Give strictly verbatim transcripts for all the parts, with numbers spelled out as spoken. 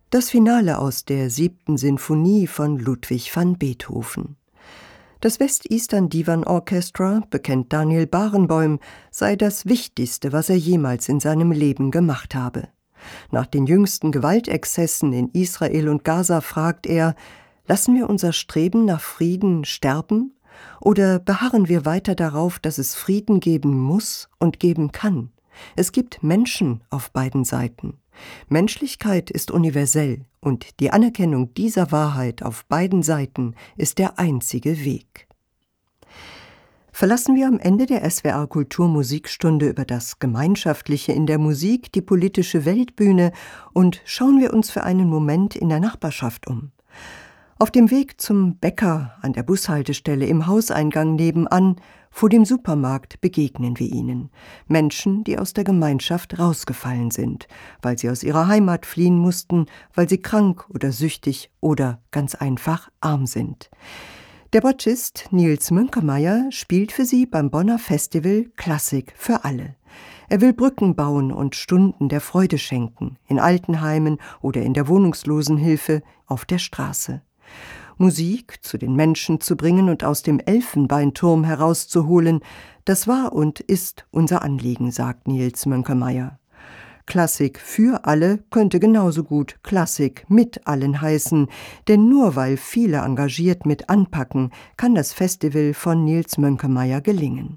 Das Finale aus der siebten Sinfonie von Ludwig van Beethoven. Das West Eastern Divan Orchestra, bekennt Daniel Barenboim, sei das Wichtigste, was er jemals in seinem Leben gemacht habe. Nach den jüngsten Gewaltexzessen in Israel und Gaza fragt er: Lassen wir unser Streben nach Frieden sterben? Oder beharren wir weiter darauf, dass es Frieden geben muss und geben kann? Es gibt Menschen auf beiden Seiten. Menschlichkeit ist universell und die Anerkennung dieser Wahrheit auf beiden Seiten ist der einzige Weg. Verlassen wir am Ende der S W R Kulturmusikstunde über das Gemeinschaftliche in der Musik die politische Weltbühne und schauen wir uns für einen Moment in der Nachbarschaft um. Auf dem Weg zum Bäcker, an der Bushaltestelle, im Hauseingang nebenan, vor dem Supermarkt begegnen wir ihnen. Menschen, die aus der Gemeinschaft rausgefallen sind, weil sie aus ihrer Heimat fliehen mussten, weil sie krank oder süchtig oder ganz einfach arm sind. Der Bratschist Nils Münkemeyer spielt für sie beim Bonner Festival Klassik für alle. Er will Brücken bauen und Stunden der Freude schenken, in Altenheimen oder in der Wohnungslosenhilfe, auf der Straße. Musik zu den Menschen zu bringen und aus dem Elfenbeinturm herauszuholen, das war und ist unser Anliegen, sagt Nils Münkemeyer. Klassik für alle könnte genauso gut Klassik mit allen heißen, denn nur weil viele engagiert mit anpacken, kann das Festival von Nils Münkemeyer gelingen.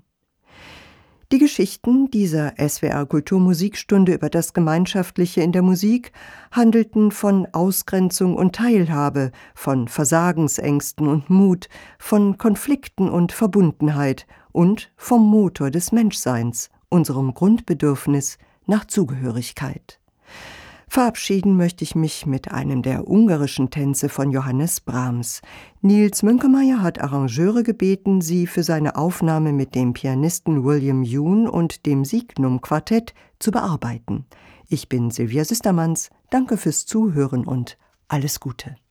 Die Geschichten dieser S W R Kulturmusikstunde über das Gemeinschaftliche in der Musik handelten von Ausgrenzung und Teilhabe, von Versagensängsten und Mut, von Konflikten und Verbundenheit und vom Motor des Menschseins, unserem Grundbedürfnis nach Zugehörigkeit. Verabschieden möchte ich mich mit einem der ungarischen Tänze von Johannes Brahms. Nils Münkemeyer hat Arrangeure gebeten, sie für seine Aufnahme mit dem Pianisten William Yoon und dem Signum Quartett zu bearbeiten. Ich bin Silvia Sistermanns, danke fürs Zuhören und alles Gute.